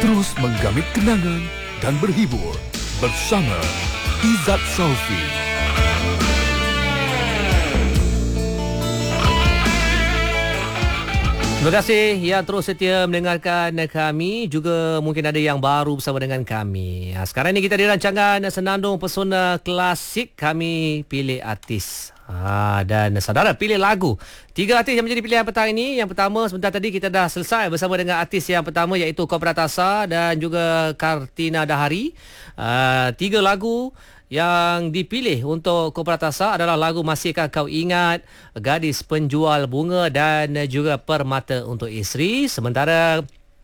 Terus menggamit kenangan dan berhibur bersama Izzat Saufi. Terima kasih yang terus setia mendengarkan kami. Juga mungkin ada yang baru bersama dengan kami. Sekarang ini kita di rancangan Senandung Pesona Klasik. Kami pilih artis. Dan saudara pilih lagu. 3 artis yang menjadi pilihan petang ini. Yang pertama, sebentar tadi kita dah selesai bersama dengan artis yang pertama, iaitu Kopratasa dan juga Kartina Dahari. 3 lagu yang dipilih untuk Kopratasa adalah lagu Masihkah Kau Ingat, Gadis Penjual Bunga dan juga Permata Untuk Isteri. Sementara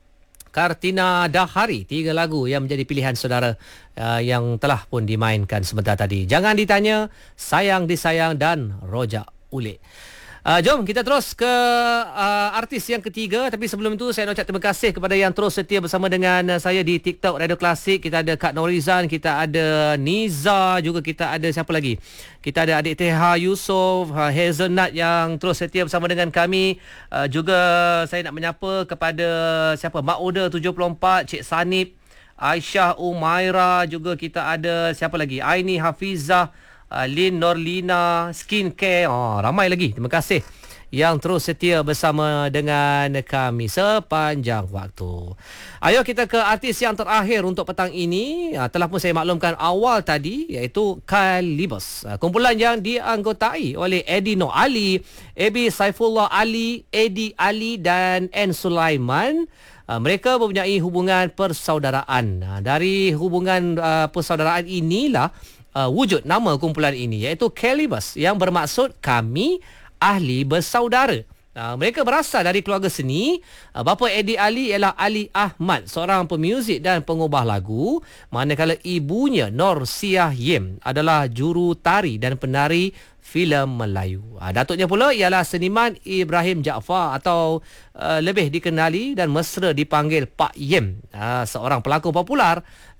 Kartina Dahari, 3 lagu yang menjadi pilihan saudara yang telah pun dimainkan sebentar tadi. Jangan Ditanya, Sayang Disayang dan Rojak Ulik. Jom kita terus ke artis yang ketiga. Tapi sebelum itu saya nak ucap terima kasih kepada yang terus setia bersama dengan saya di TikTok Radio Klasik. Kita ada Kak Norizan, kita ada Niza, juga kita ada siapa lagi? Kita ada adik Teha Yusof, Hazelnut yang terus setia bersama dengan kami. Juga saya nak menyapa kepada siapa? Mak Oda 74, Cik Sanip, Aisyah Umaira, juga kita ada siapa lagi? Aini Hafizah, Lin Norlina, Skincare. Ramai lagi. Terima kasih yang terus setia bersama dengan kami sepanjang waktu. Ayo kita ke artis yang terakhir untuk petang ini. Telah pun saya maklumkan awal tadi, iaitu Kalibos. Kumpulan yang dianggotai oleh Eddie Noor Ali, Abi Saifullah Ali, Eddie Ali dan N Sulaiman. Mereka mempunyai hubungan persaudaraan. Dari hubungan persaudaraan inilah wujud nama kumpulan ini, iaitu Kalibos, yang bermaksud kami ahli bersaudara. Mereka berasal dari keluarga seni. Bapa Eddie Ali ialah Ali Ahmad, seorang pemuzik dan pengubah lagu, manakala ibunya Nur Siah Yim adalah juru tari dan penari filem Melayu. Datuknya pula ialah seniman Ibrahim Jaafar, atau lebih dikenali dan mesra dipanggil Pak Yim, seorang pelakon popular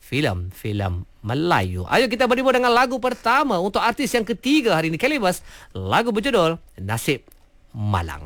filem Melayu. Ayo kita berhibur dengan lagu pertama untuk artis yang ketiga hari ini, Kalibos. Lagu berjudul Nasib Malang.